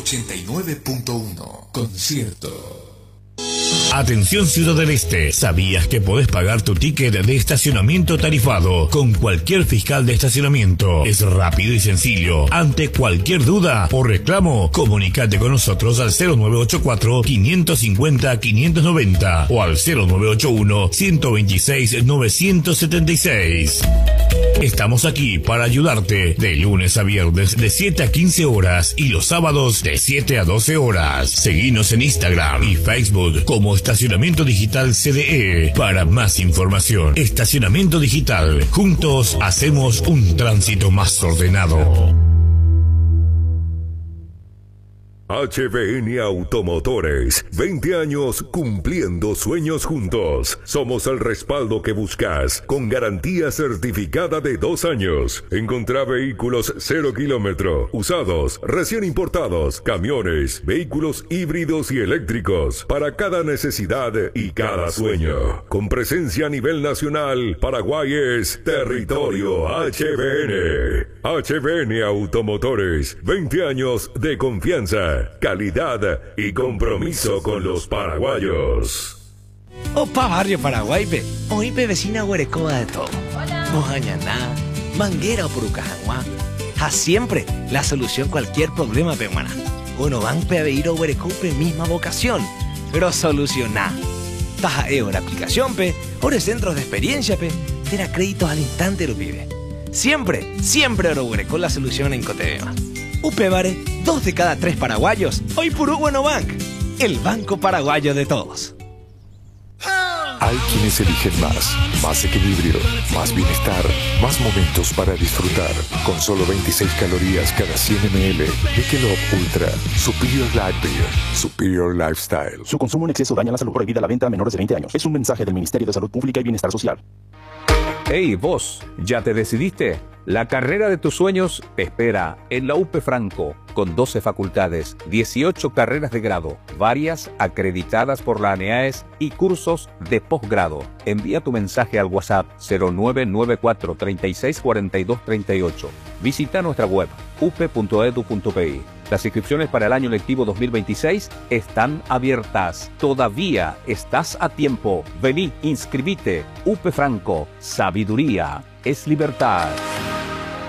89.1. Concierto. Atención Ciudad del Este, ¿sabías que podés pagar tu ticket de estacionamiento tarifado con cualquier fiscal de estacionamiento? Es rápido y sencillo. Ante cualquier duda o reclamo, comunícate con nosotros al 0984-550-590 o al 0981-126-976. Estamos aquí para ayudarte de lunes a viernes de 7 a 15 horas y los sábados de 7 a 12 horas. Seguinos en Instagram y Facebook como Estacionamiento Digital CDE. Para más información, Estacionamiento Digital. Juntos hacemos un tránsito más ordenado. HBN Automotores, 20 años cumpliendo sueños juntos. Somos el respaldo que buscas, con garantía certificada de 2 años. Encontrá vehículos 0 kilómetro, usados, recién importados, camiones, vehículos híbridos y eléctricos, para cada necesidad y cada sueño. Con presencia a nivel nacional, Paraguay es territorio HBN. HBN Automotores, 20 años de confianza, calidad y compromiso con los paraguayos. Opa, barrio Paraguay, pe. Hoy pe vecina Huerecoba de todo. Mojañaná, Manguera o Purucajanguá. A siempre la solución cualquier problema, pe, maná. Uno van pe a ir a Huerecope misma vocación, pero solucioná. Taja la aplicación, pe. Ore centros de experiencia, pe. Tera créditos al instante, lo pibe. Siempre Oro Huereco la solución en Cotebema. Upevare, 2 de cada 3 paraguayos, hoy Purú Bueno Bank, el banco paraguayo de todos. Hay quienes eligen más equilibrio, más bienestar, más momentos para disfrutar. Con solo 26 calorías cada 100 ml, Michelob Ultra, Superior Light Beer, Superior Lifestyle. Su consumo en exceso daña la salud. Prohibida la venta a menores de 20 años. Es un mensaje del Ministerio de Salud Pública y Bienestar Social. Hey, vos, ¿ya te decidiste? La carrera de tus sueños te espera en la UP Franco, con 12 facultades, 18 carreras de grado, varias acreditadas por la ANEAES y cursos de posgrado. Envía tu mensaje al WhatsApp 0994 36 42 38. Visita nuestra web up.edu.pi. Las inscripciones para el año lectivo 2026 están abiertas. Todavía estás a tiempo. Vení, inscribite. UP Franco. Sabiduría es libertad.